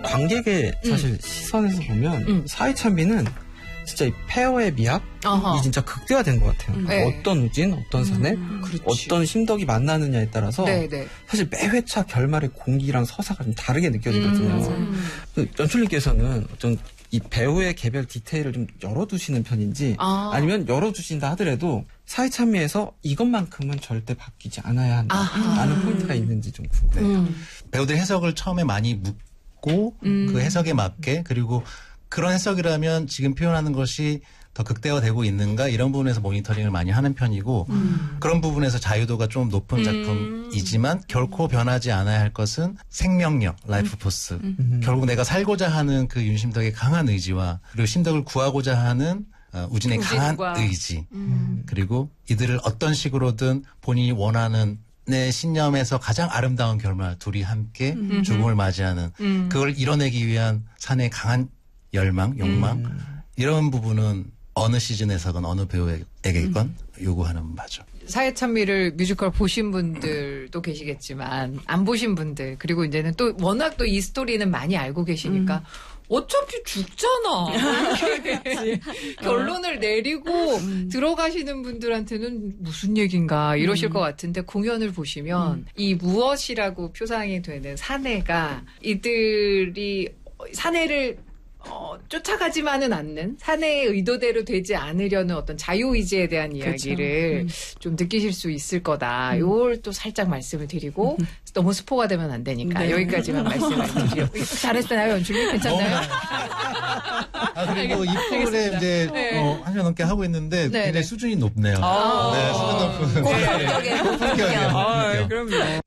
관객의 사실 시선에서 보면 사이찬미는 진짜 이 폐허의 미학이 진짜 극대화된 것 같아요. 네. 어떤 우진, 어떤 산에 어떤 심덕이 만나느냐에 따라서 사실 매 회차 결말의 공기랑 서사가 좀 다르게 느껴지거든요. 연출님께서는 어떤 이 배우의 개별 디테일을 좀 열어두시는 편인지 아니면 열어두신다 하더라도 사이찬미에서 이것만큼은 절대 바뀌지 않아야 한다라는 포인트가 있는지 좀 궁금해요. 배우들 해석을 처음에 많이 묻고 그 해석에 맞게 그리고 그런 해석이라면 지금 표현하는 것이 더 극대화되고 있는가 이런 부분에서 모니터링을 많이 하는 편이고 그런 부분에서 자유도가 좀 높은 작품이지만 결코 변하지 않아야 할 것은 생명력, 라이프 포스. 결국 내가 살고자 하는 그 윤심덕의 강한 의지와 그리고 심덕을 구하고자 하는 우진의 강한 의지 그리고 이들을 어떤 식으로든 본인이 원하는 내 신념에서 가장 아름다운 결말 둘이 함께 죽음을 맞이하는 그걸 이뤄내기 위한 산의 강한 열망, 욕망 이런 부분은 어느 시즌에서건 어느 배우에게건 요구하는 바죠. 사회찬미를 뮤지컬 보신 분들도 계시겠지만 안 보신 분들 그리고 이제는 또 워낙 또 이 스토리는 많이 알고 계시니까 어차피 죽잖아. 이렇게 결론을 내리고 들어가시는 분들한테는 무슨 얘기인가 이러실 것 같은데 공연을 보시면 이 무엇이라고 표상이 되는 사내가 이들이 사내를 쫓아가지만은 않는 사내의 의도대로 되지 않으려는 어떤 자유의지에 대한 이야기를 좀 느끼실 수 있을 거다. 요걸 또 살짝 말씀을 드리고 너무 스포가 되면 안 되니까 여기까지만 말씀을 드리고 잘했어요 연출님 괜찮나요? 그리고 이 프로그램 이제 1년 넘게 하고 있는데 굉장히 수준이 높네요. 네, 수준 높은. 고품격이에요. 그럼요.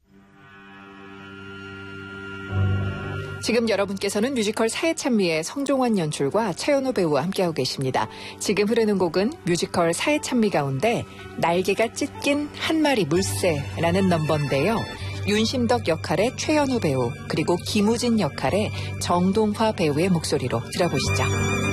지금 여러분께서는 뮤지컬 사회찬미의 성종원 연출과 최연호 배우와 함께하고 계십니다. 지금 흐르는 곡은 뮤지컬 사회찬미 가운데 날개가 찢긴 한 마리 물새라는 넘버인데요. 윤심덕 역할의 최연호 배우 그리고 김우진 역할의 정동화 배우의 목소리로 들어보시죠.